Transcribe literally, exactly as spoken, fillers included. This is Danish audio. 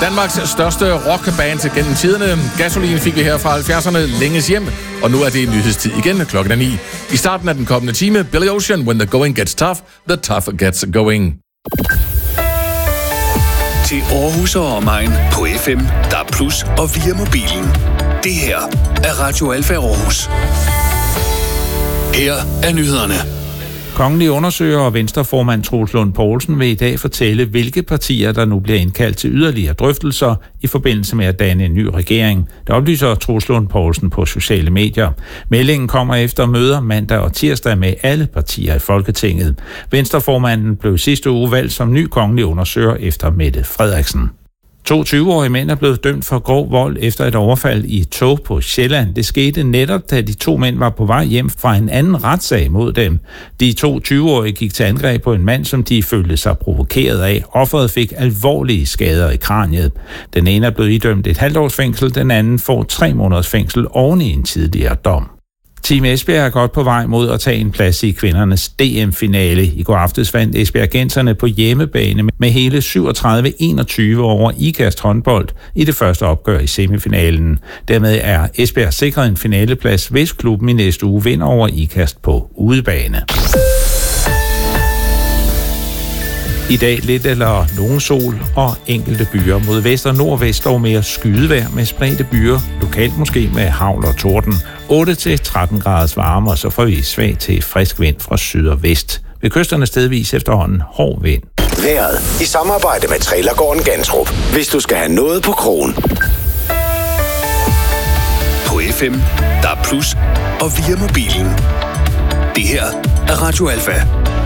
Danmarks største rockband gennem tiderne. Gasolin fik vi her fra halvfjerdserne længes hjem, og nu er det nyhedstid igen. Klokken er ni. I starten af den kommende time, Billy Ocean, When the Going Gets Tough, The Tough Gets Going. Til Aarhus og omegn på F M, D A B plus og via mobilen. Det her er Radio Alfa Aarhus. Her er nyhederne. Kongelig undersøger og venstreformand Troels Lund Poulsen vil i dag fortælle, hvilke partier, der nu bliver indkaldt til yderligere drøftelser i forbindelse med at danne en ny regering. Det oplyser Troels Lund Poulsen på sociale medier. Meldingen kommer efter møder mandag og tirsdag med alle partier i Folketinget. Venstreformanden blev sidste uge valgt som ny kongelig undersøger efter Mette Frederiksen. To tyve-årige mænd er blevet dømt for grov vold efter et overfald i et tog på Sjælland. Det skete netop, da de to mænd var på vej hjem fra en anden retssag mod dem. De to tyve-årige gik til angreb på en mand, som de følte sig provokeret af. Offeret fik alvorlige skader i kraniet. Den ene er blevet idømt et halvt års fængsel, den anden får tre måneders fængsel oven i en tidligere dom. Team Esbjerg er godt på vej mod at tage en plads i kvindernes D M-finale. I går aftes vandt Esbjergenserne på hjemmebane med hele syvogtredive enogtyve over Ikast håndbold i det første opgør i semifinalen. Dermed er Esbjerg sikret en finaleplads, hvis klubben i næste uge vinder over Ikast på udebane. I dag lidt eller nogen sol og enkelte byer. Mod vest og nordvest dog mere skydevejr med spredte byer, lokalt måske med hagl og torden. otte til tretten graders varme, og så får vi svag til frisk vind fra syd og vest. Ved kysterne stedvis efterhånden hård vind. Vejret i samarbejde med Trailergården Gantrup. Hvis du skal have noget på krogen. På F M, D A B plus og via mobilen. Det her er Radio Alfa.